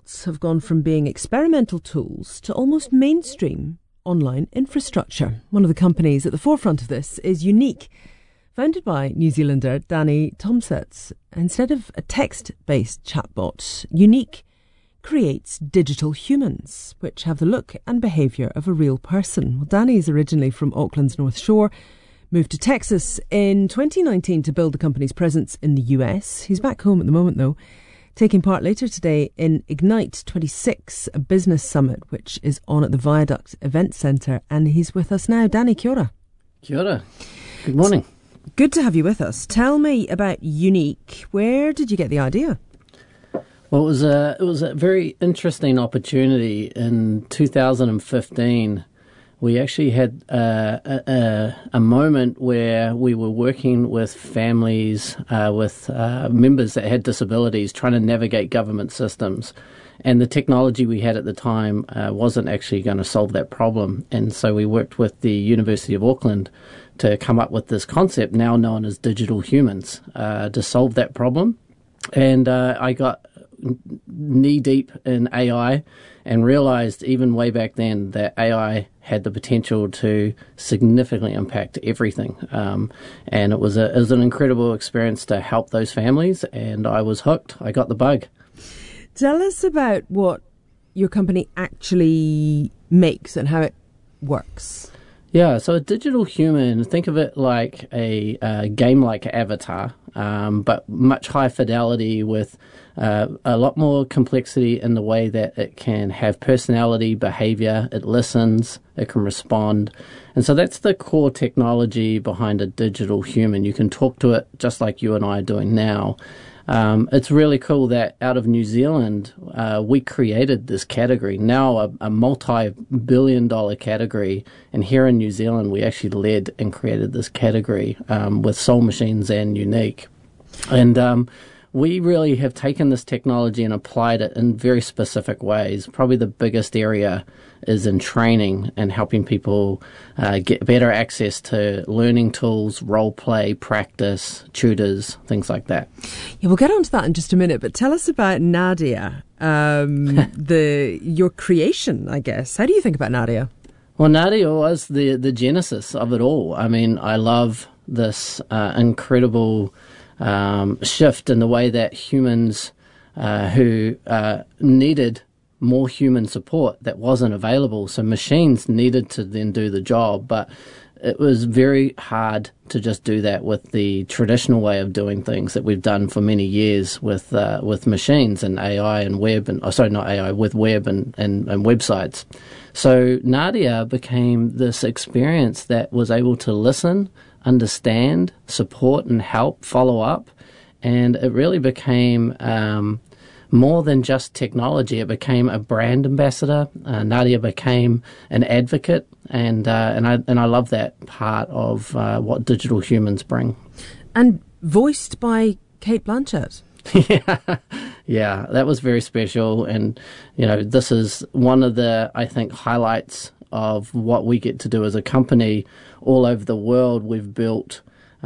chatbots have gone from being experimental tools to almost mainstream online infrastructure. One of the companies at the forefront of this is Unique, founded by New Zealander Danny Tomsett. Instead of a text-based chatbot, Unique creates digital humans, which have the look and behaviour of a real person. Well, Danny is originally from Auckland's North Shore, moved to Texas in 2019 to build the company's presence in the US. He's back home at the moment, though, taking part later today in Ignite 26, a business summit, which is on at the Viaduct Event Centre. And he's with us now. Danny, kia ora. Kia ora. Good morning. Good to have you with us. Tell me about Unique. Where did you get the idea? Well, it was a very interesting opportunity. In 2015, we actually had a moment where we were working with families, with members that had disabilities, trying to navigate government systems. And the technology we had at the time wasn't actually going to solve that problem. And so we worked with the University of Auckland to come up with this concept, now known as digital humans, to solve that problem. And I got knee-deep in AI and realized even way back then that AI had the potential to significantly impact everything. And it was an incredible experience to help those families, and I was hooked. I got the bug. Tell us about what your company actually makes and how it works. Yeah, so a digital human, think of it like a game-like avatar, but much higher fidelity with a lot more complexity in the way that it can have personality, behavior, it listens, it can respond. And so that's the core technology behind a digital human. You can talk to it just like you and I are doing now. It's really cool that out of New Zealand, we created this category, now a multi-billion-dollar category. And here in New Zealand, we actually led and created this category with Soul Machines and Unique. And we really have taken this technology and applied it in very specific ways. Probably the biggest area is in training and helping people get better access to learning tools, role play, practice, tutors, things like that. Yeah, we'll get on to that in just a minute, but tell us about Nadia, your creation, I guess. How do you think about Nadia? Well, Nadia was the genesis of it all. I mean, I love this incredible shift in the way that humans who needed more human support that wasn't available. So machines needed to then do the job, but it was very hard to just do that with the traditional way of doing things that we've done for many years with machines and AI and web and with web and websites. So Nadia became this experience that was able to listen, understand, support and help, follow up, and it really became more than just technology. It became a brand ambassador. Nadia became an advocate, and I love that part of what digital humans bring. And voiced by Cate Blanchett. Yeah, that was very special, and this is one of the, I think, highlights of what we get to do as a company all over the world. We've built,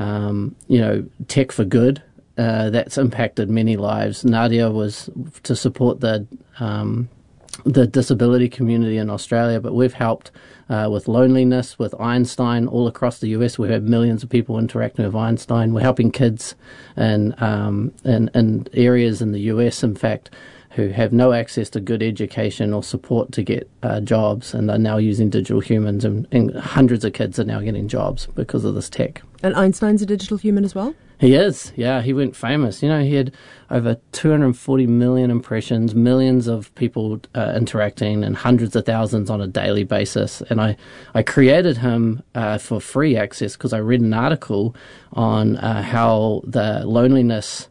tech for good. That's impacted many lives. Nadia was to support the disability community in Australia, but we've helped with loneliness, with Einstein all across the US. We've had millions of people interacting with Einstein. We're helping kids in areas in the US, in fact, who have no access to good education or support to get jobs, and they're now using digital humans, and hundreds of kids are now getting jobs because of this tech. And Einstein's a digital human as well? He is, yeah. He went famous. He had over 240 million impressions, millions of people interacting, and hundreds of thousands on a daily basis. And I created him for free access because I read an article on how the loneliness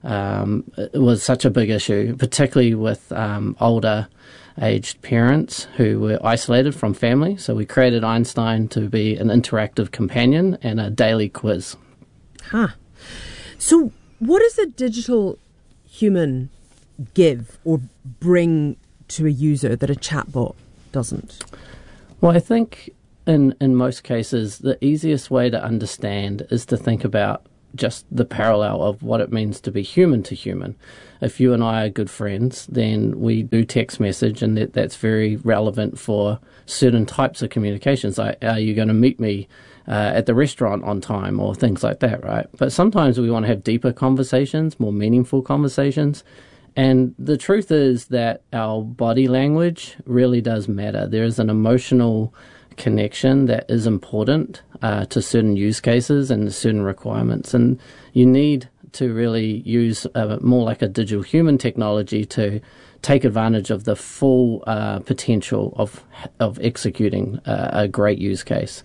was such a big issue, particularly with older aged parents who were isolated from family. So we created Einstein to be an interactive companion and a daily quiz. Huh. So what does a digital human give or bring to a user that a chatbot doesn't? Well, I think in most cases, the easiest way to understand is to think about just the parallel of what it means to be human to human. If you and I are good friends, then we do text message, and that's very relevant for certain types of communications. Like, are you going to meet me at the restaurant on time, or things like that, right? But sometimes we want to have deeper conversations, more meaningful conversations. And the truth is that our body language really does matter. There is an emotional connection that is important to certain use cases and certain requirements. And you need to really use more like a digital human technology to take advantage of the full potential of executing a great use case.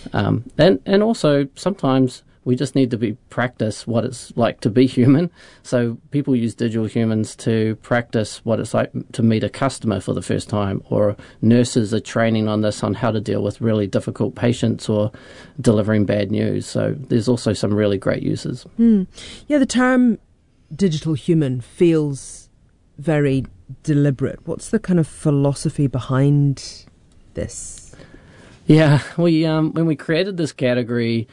And also sometimes we just need to practice what it's like to be human. So people use digital humans to practice what it's like to meet a customer for the first time, or nurses are training on this, on how to deal with really difficult patients or delivering bad news. So there's also some really great uses. Yeah, the term digital human feels very deliberate. What's the kind of philosophy behind this? Yeah, when we created this category,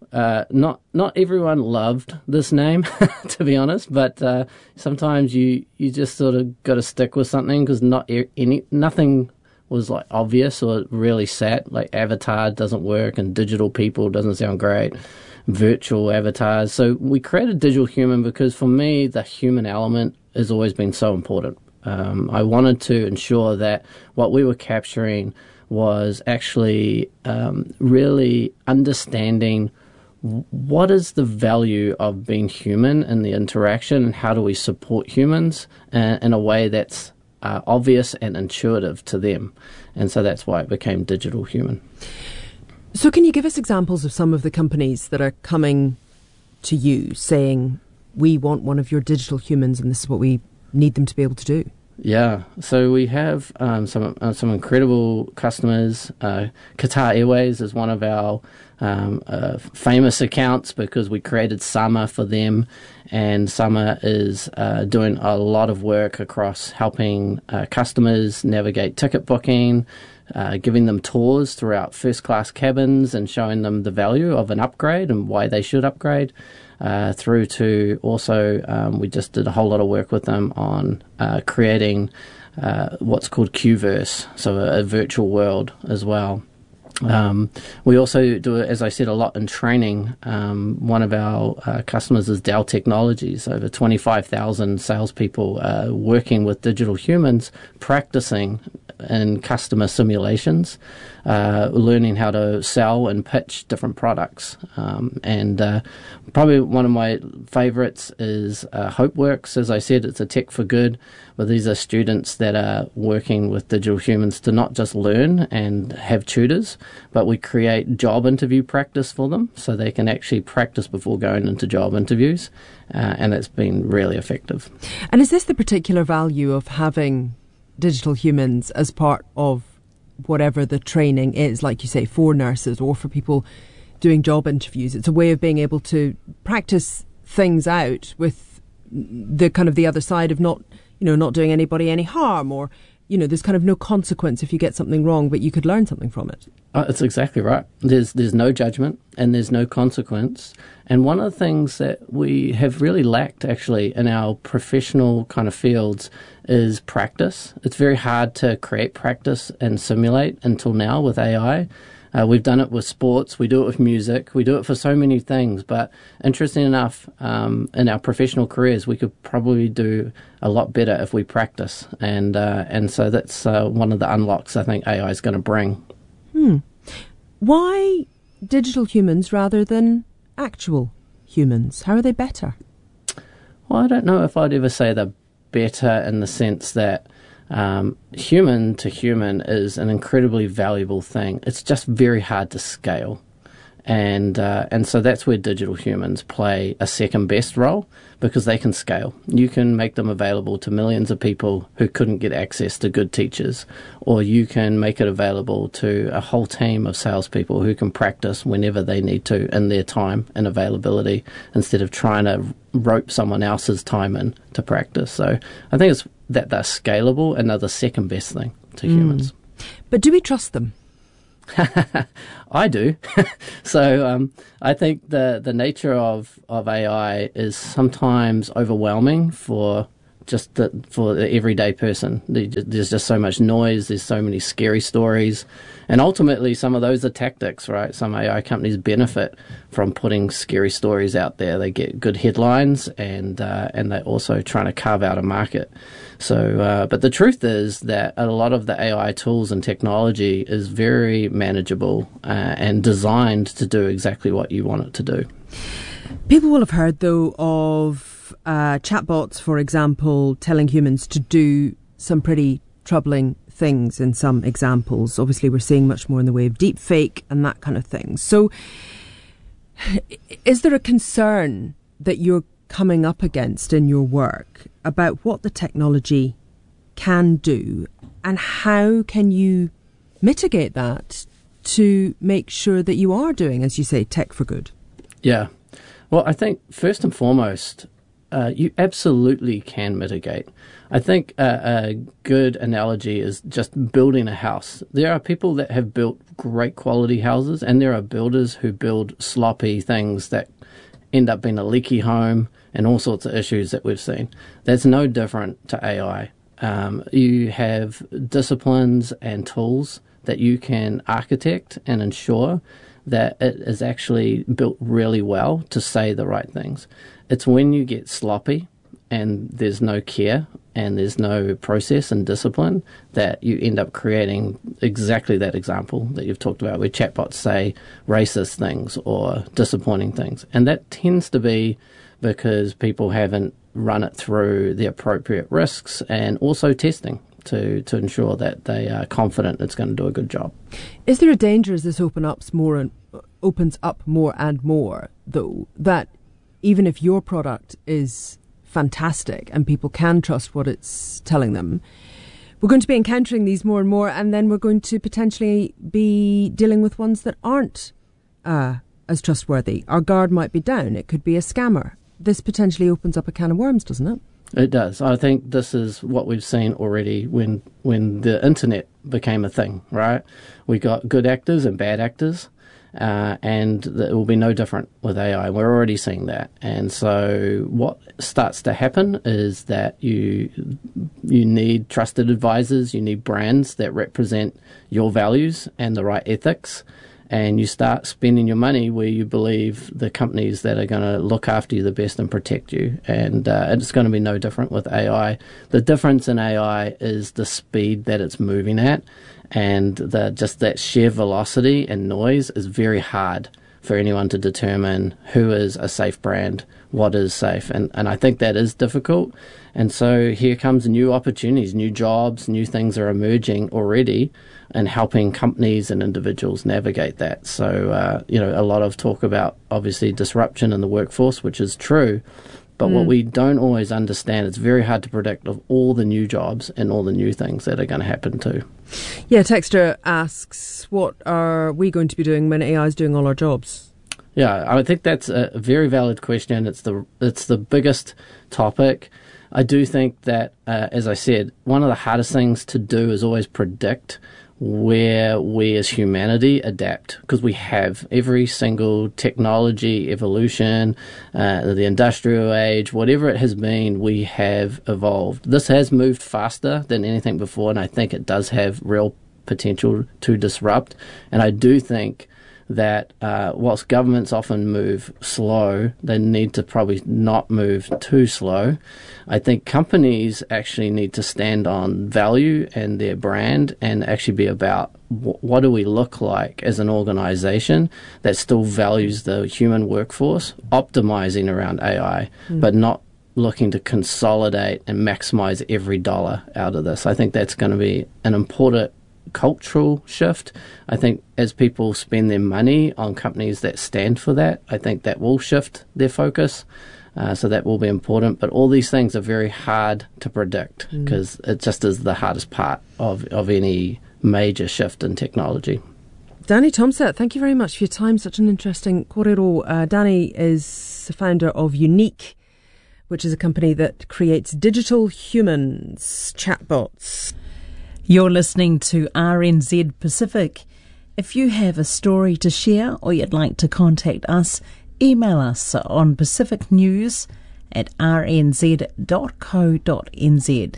not everyone loved this name, to be honest, but sometimes you just sort of got to stick with something, because nothing was like obvious or really sat. Like avatar doesn't work, and digital people doesn't sound great, virtual avatars. So we created digital human because for me the human element has always been so important. I wanted to ensure that what we were capturing was actually really understanding what is the value of being human in the interaction, and how do we support humans in a way that's obvious and intuitive to them. And so that's why it became digital human. So can you give us examples of some of the companies that are coming to you saying, we want one of your digital humans and this is what we need them to be able to do? Yeah, so we have some incredible customers. Qatar Airways is one of our famous accounts because we created Summer for them, and Summer is doing a lot of work across helping customers navigate ticket booking, giving them tours throughout first-class cabins and showing them the value of an upgrade and why they should upgrade. Through to also, we just did a whole lot of work with them on creating what's called Qverse, so a virtual world as well. We also do, as I said, a lot in training. One of our customers is Dell Technologies. Over 25,000 salespeople working with digital humans, practicing in customer simulations, learning how to sell and pitch different products. And probably one of my favorites is HopeWorks. As I said, it's a tech for good, but these are students that are working with digital humans to not just learn and have tutors, but we create job interview practice for them so they can actually practice before going into job interviews. And it's been really effective. And is this the particular value of having digital humans as part of whatever the training is, like you say, for nurses or for people doing job interviews? It's a way of being able to practice things out with the kind of the other side of not doing anybody any harm, or there's kind of no consequence if you get something wrong, but you could learn something from it. That's exactly right. There's no judgment and there's no consequence. And one of the things that we have really lacked actually in our professional kind of fields is practice. It's very hard to create practice and simulate until now with AI. We've done it with sports, we do it with music, we do it for so many things. But interesting enough, in our professional careers, we could probably do a lot better if we practice. And so that's one of the unlocks I think AI is going to bring. Why digital humans rather than actual humans? How are they better? Well, I don't know if I'd ever say they're better in the sense that human to human is an incredibly valuable thing. It's just very hard to scale. And so that's where digital humans play a second best role, because they can scale. You can make them available to millions of people who couldn't get access to good teachers, or you can make it available to a whole team of salespeople who can practice whenever they need to in their time and availability, instead of trying to rope someone else's time in to practice. So I think it's that they're scalable and they're the second best thing to humans. But do we trust them? I do. So I think the nature of AI is sometimes overwhelming for for the everyday person. There's just so much noise, there's so many scary stories, and ultimately some of those are tactics, right? Some AI companies benefit from putting scary stories out there. They get good headlines, and they're also trying to carve out a market. So, but the truth is that a lot of the AI tools and technology is very manageable and designed to do exactly what you want it to do. People will have heard, though, of chatbots, for example, telling humans to do some pretty troubling things in some examples. Obviously, we're seeing much more in the way of deep fake and that kind of thing. So is there a concern that you're coming up against in your work about what the technology can do, and how can you mitigate that to make sure that you are doing, as you say, tech for good? Yeah. Well, I think first and foremost, you absolutely can mitigate. I think a good analogy is just building a house. There are people that have built great quality houses, and there are builders who build sloppy things that end up being a leaky home and all sorts of issues that we've seen. That's no different to AI. You have disciplines and tools that you can architect and ensure that it is actually built really well to say the right things. It's when you get sloppy and there's no care and there's no process and discipline that you end up creating exactly that example that you've talked about, where chatbots say racist things or disappointing things. And that tends to be because people haven't run it through the appropriate risks and also testing to ensure that they are confident it's going to do a good job. Is there a danger as this opens up more and more, though, that even if your product is fantastic and people can trust what it's telling them, we're going to be encountering these more and more, and then we're going to potentially be dealing with ones that aren't as trustworthy? Our guard might be down. It could be a scammer. This potentially opens up a can of worms, doesn't it? It does. I think this is what we've seen already when the internet became a thing, right? We got good actors and bad actors, and it will be no different with AI. We're already seeing that. And so what starts to happen is that you need trusted advisors, you need brands that represent your values and the right ethics, and you start spending your money where you believe the companies that are going to look after you the best and protect you. And it's going to be no different with AI. The difference in AI is the speed that it's moving at, and just that sheer velocity and noise is very hard for anyone to determine who is a safe brand, what is safe. And I think that is difficult. And so here comes new opportunities, new jobs, new things are emerging already, and helping companies and individuals navigate that. So, a lot of talk about, obviously, disruption in the workforce, which is true. But what we don't always understand, it's very hard to predict of all the new jobs and all the new things that are going to happen too. Yeah, Texter asks, what are we going to be doing when AI is doing all our jobs? Yeah, I think that's a very valid question. It's the biggest topic. I do think that, as I said, one of the hardest things to do is always predict where we as humanity adapt, because we have every single technology, evolution, the industrial age, whatever it has been, we have evolved. This has moved faster than anything before, and I think it does have real potential to disrupt. And I do think that whilst governments often move slow, they need to probably not move too slow. I think companies actually need to stand on value and their brand and actually be about what do we look like as an organization that still values the human workforce, optimizing around AI, but not looking to consolidate and maximize every dollar out of this. I think that's going to be an important cultural shift. I think as people spend their money on companies that stand for that, I think that will shift their focus. So that will be important. But all these things are very hard to predict, because it just is the hardest part of any major shift in technology. Danny Tomsett, thank you very much for your time. Such an interesting kōrero. Danny is the founder of Unique, which is a company that creates digital humans, chatbots. You're listening to RNZ Pacific. If you have a story to share or you'd like to contact us, email us on pacificnews@rnz.co.nz.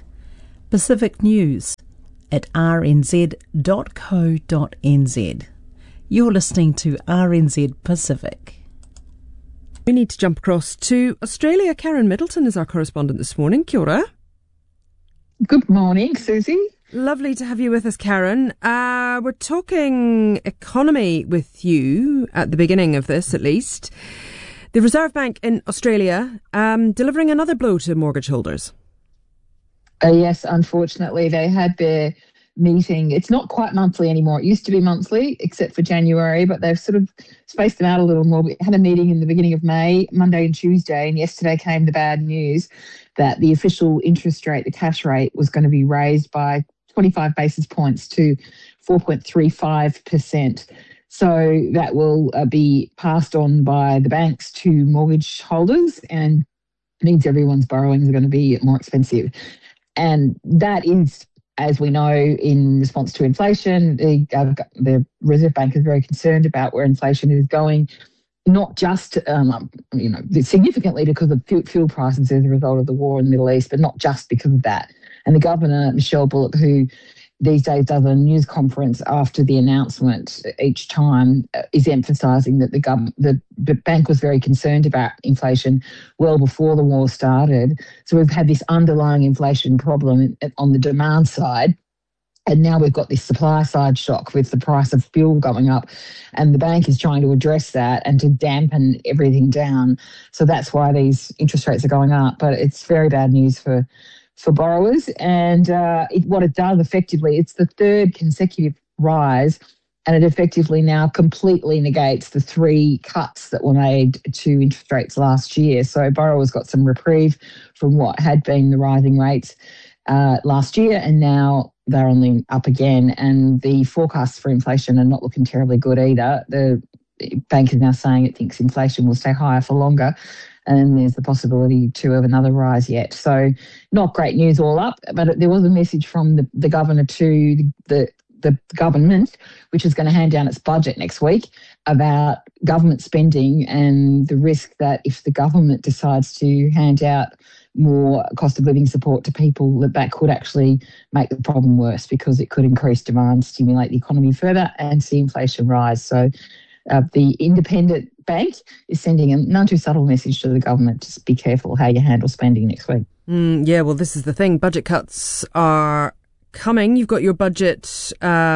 pacificnews@rnz.co.nz. You're listening to RNZ Pacific. We need to jump across to Australia. Karen Middleton is our correspondent this morning. Kia ora. Good morning, Susie. Lovely to have you with us, Karen. We're talking economy with you at the beginning of this, at least. The Reserve Bank in Australia delivering another blow to mortgage holders. Yes, unfortunately, they had their meeting. It's not quite monthly anymore. It used to be monthly, except for January, but they've sort of spaced them out a little more. We had a meeting in the beginning of May, Monday and Tuesday, and yesterday came the bad news that the official interest rate, the cash rate, was going to be raised by 25 basis points to 4.35%. So that will be passed on by the banks to mortgage holders and means everyone's borrowings are going to be more expensive. And that is, as we know, in response to inflation. The Reserve Bank is very concerned about where inflation is going, not just, significantly because of fuel prices as a result of the war in the Middle East, but not just because of that. And the Governor, Michelle Bullock, who these days does a news conference after the announcement each time, is emphasising that the bank was very concerned about inflation well before the war started. So we've had this underlying inflation problem on the demand side. And now we've got this supply side shock with the price of fuel going up, and the bank is trying to address that and to dampen everything down. So that's why these interest rates are going up. But it's very bad news for borrowers. And what it does effectively, it's the third consecutive rise, and it effectively now completely negates the 3 cuts that were made to interest rates last year. So borrowers got some reprieve from what had been the rising rates last year, and now they're only up again. And the forecasts for inflation are not looking terribly good either. The bank is now saying it thinks inflation will stay higher for longer, and there's the possibility too of another rise yet. So not great news all up, but there was a message from the governor to the government, which is going to hand down its budget next week, about government spending and the risk that if the government decides to hand out more cost of living support to people, that could actually make the problem worse, because it could increase demand, stimulate the economy further and see inflation rise. So the independent bank is sending a none too subtle message to the government. Just be careful how you handle spending next week. Well, this is the thing. Budget cuts are coming. You've got your budget, just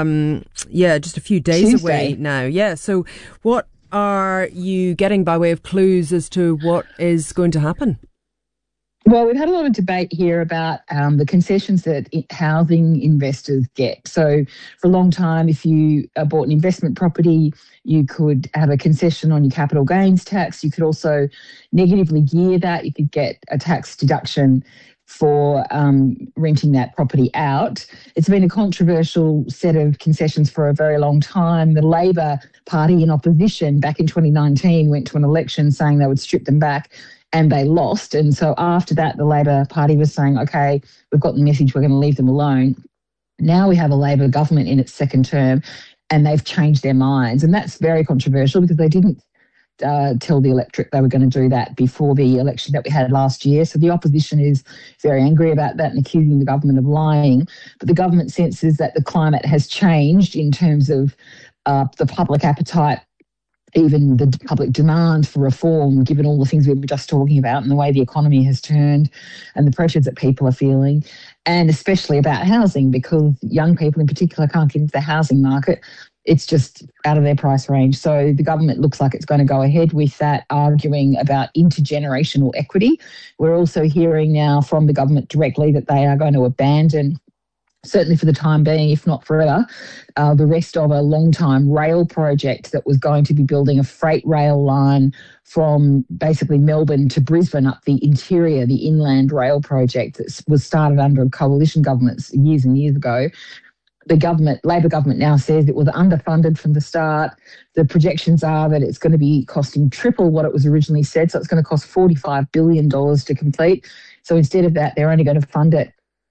a few days Tuesday away now. Yeah. So what are you getting by way of clues as to what is going to happen? Well, we've had a lot of debate here about the concessions that housing investors get. So for a long time, if you bought an investment property, you could have a concession on your capital gains tax. You could also negatively gear that. You could get a tax deduction for renting that property out. It's been a controversial set of concessions for a very long time. The Labor Party in opposition back in 2019 went to an election saying they would strip them back, and they lost. And so after that, the Labor Party was saying, okay, we've got the message, we're going to leave them alone. Now we have a Labor government in its second term, and they've changed their minds. And that's very controversial, because they didn't tell the electorate they were going to do that before the election that we had last year. So the opposition is very angry about that and accusing the government of lying. But the government senses that the climate has changed in terms of the public appetite, even the public demand for reform, given all the things we were just talking about and the way the economy has turned and the pressures that people are feeling, and especially about housing, because young people in particular can't get into the housing market. It's just out of their price range. So the government looks like it's going to go ahead with that, arguing about intergenerational equity. We're also hearing now from the government directly that they are going to abandon, certainly for the time being, if not forever, the rest of a long-time rail project that was going to be building a freight rail line from basically Melbourne to Brisbane up the interior, the inland rail project that was started under coalition governments years and years ago. The Labor government now says it was underfunded from the start. The projections are that it's going to be costing triple what it was originally said. So it's going to cost $45 billion to complete. So instead of that, they're only going to fund it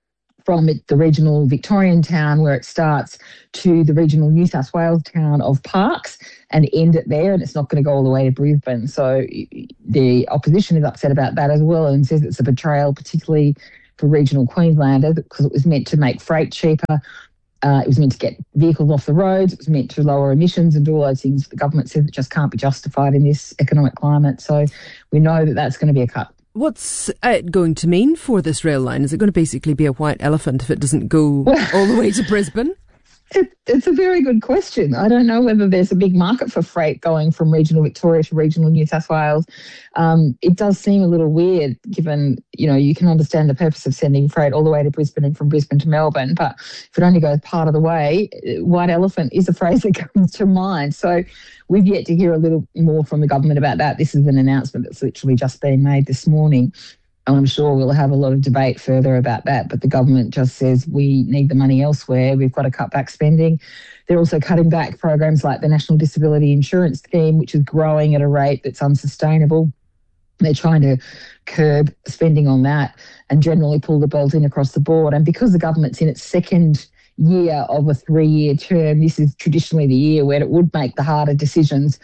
from the regional Victorian town where it starts to the regional New South Wales town of Parkes and end it there, and it's not going to go all the way to Brisbane. So the opposition is upset about that as well and says it's a betrayal, particularly for regional Queenslander, because it was meant to make freight cheaper. It was meant to get vehicles off the roads. It was meant to lower emissions and do all those things. The government says it just can't be justified in this economic climate. So we know that that's going to be a cut. What's it going to mean for this rail line? Is it going to basically be a white elephant if it doesn't go all the way to Brisbane? It's a very good question. I don't know whether there's a big market for freight going from regional Victoria to regional New South Wales. It does seem a little weird given, you can understand the purpose of sending freight all the way to Brisbane and from Brisbane to Melbourne, but if it only goes part of the way, white elephant is a phrase that comes to mind. So we've yet to hear a little more from the government about that. This is an announcement that's literally just been made this morning. And I'm sure we'll have a lot of debate further about that, but the government just says we need the money elsewhere. We've got to cut back spending. They're also cutting back programs like the National Disability Insurance Scheme, which is growing at a rate that's unsustainable. They're trying to curb spending on that and generally pull the belt in across the board. And because the government's in its second year of a 3-year term, this is traditionally the year where it would make the harder decisions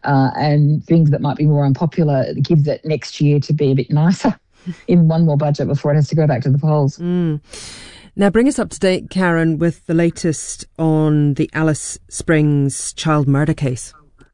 and things that might be more unpopular. It gives it next year to be a bit nicer in one more budget before it has to go back to the polls. Now bring us up to date, Karen, with the latest on the Alice Springs child murder case.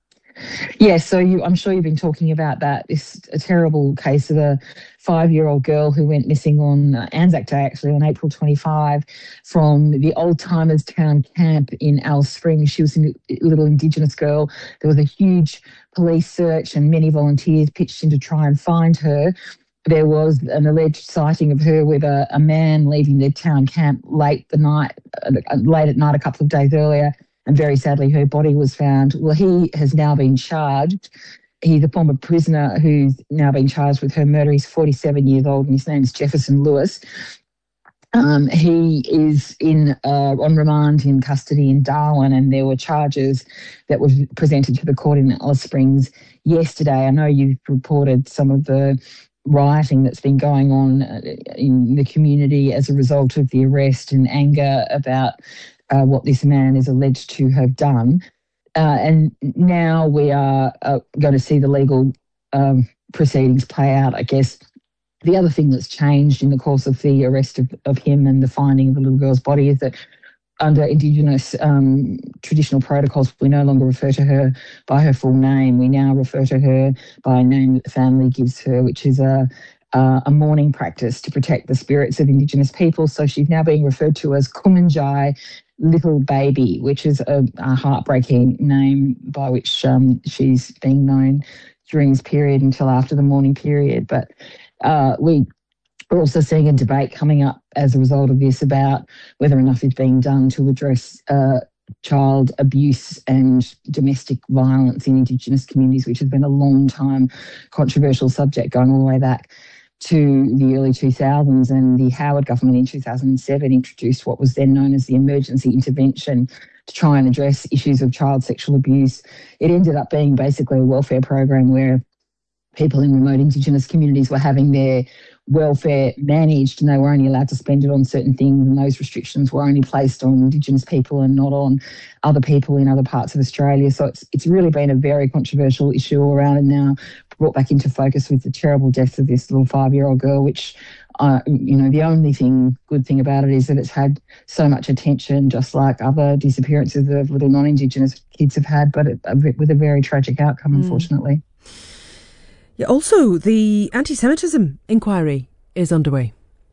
Yes, so I'm sure you've been talking about that. This a terrible case of a 5-year-old girl who went missing on Anzac Day, actually, on April 25, from the Old Timers Town camp in Alice Springs. She was a little Indigenous girl. There was a huge police search and many volunteers pitched in to try and find her. There was an alleged sighting of her with a man leaving the town camp late at night a couple of days earlier, and very sadly her body was found. Well, he has now been charged. He's a former prisoner who's now been charged with her murder. He's 47 years old and his name's Jefferson Lewis. He is on remand in custody in Darwin, and there were charges that were presented to the court in Alice Springs yesterday. I know you've reported some of the rioting that's been going on in the community as a result of the arrest and anger about what this man is alleged to have done. And now we are going to see the legal proceedings play out, I guess. The other thing that's changed in the course of the arrest of him and the finding of the little girl's body is that under Indigenous traditional protocols, we no longer refer to her by her full name. We now refer to her by a name that the family gives her, which is a mourning practice to protect the spirits of Indigenous people. So she's now being referred to as Kumanjai Little Baby, which is a heartbreaking name by which she's being known during this period until after the mourning period. But we're also seeing a debate coming up as a result of this about whether enough is being done to address child abuse and domestic violence in Indigenous communities, which has been a long time controversial subject going all the way back to the early 2000s. And the Howard government in 2007 introduced what was then known as the emergency intervention to try and address issues of child sexual abuse. It ended up being basically a welfare program where people in remote Indigenous communities were having their welfare managed and they were only allowed to spend it on certain things, and those restrictions were only placed on Indigenous people and not on other people in other parts of Australia. So it's really been a very controversial issue all around, and now brought back into focus with the terrible death of this little 5-year-old girl, which, the only good thing about it is that it's had so much attention, just like other disappearances of little non-Indigenous kids have had, but with a very tragic outcome, unfortunately. Yeah, also, the anti-Semitism inquiry is underway.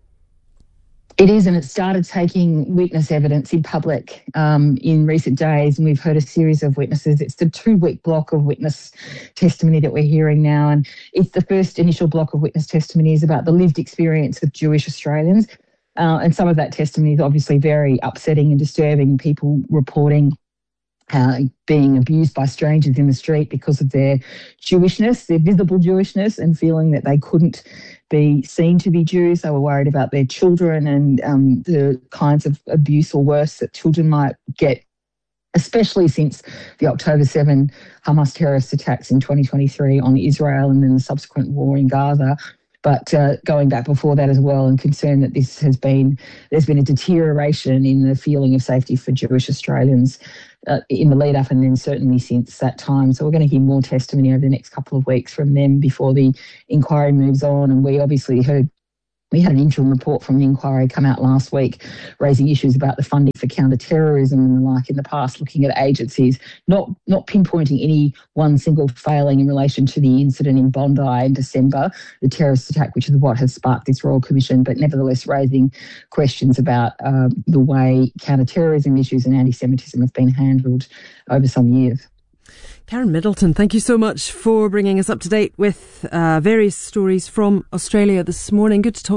It is, and it started taking witness evidence in public in recent days, and we've heard a series of witnesses. It's the 2-week block of witness testimony that we're hearing now, and it's the first initial block of witness testimony is about the lived experience of Jewish Australians, and some of that testimony is obviously very upsetting and disturbing, people reporting being abused by strangers in the street because of their Jewishness, their visible Jewishness, and feeling that they couldn't be seen to be Jews. They were worried about their children and the kinds of abuse or worse that children might get, especially since the October 7 Hamas terrorist attacks in 2023 on Israel and then the subsequent war in Gaza. but going back before that as well, and concerned that there's been a deterioration in the feeling of safety for Jewish Australians in the lead up and then certainly since that time. So we're going to hear more testimony over the next couple of weeks from them before the inquiry moves on. And we obviously we had an interim report from the inquiry come out last week raising issues about the funding for counter-terrorism and the like in the past, looking at agencies, not pinpointing any one single failing in relation to the incident in Bondi in December, the terrorist attack, which is what has sparked this Royal Commission, but nevertheless raising questions about the way counter-terrorism issues and anti-Semitism have been handled over some years. Karen Middleton, thank you so much for bringing us up to date with various stories from Australia this morning. Good to talk.